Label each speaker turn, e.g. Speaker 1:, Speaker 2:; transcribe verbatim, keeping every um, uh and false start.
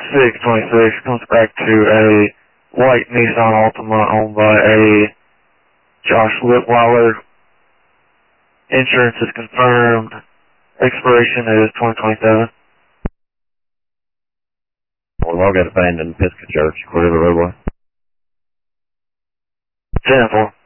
Speaker 1: six twenty-six comes back to a white Nissan Altima owned by a Josh Litweiler. Insurance is confirmed. Expiration is twenty twenty-seven.
Speaker 2: We've all got abandoned Pisgah Church, clear the roadway.
Speaker 1: ten four.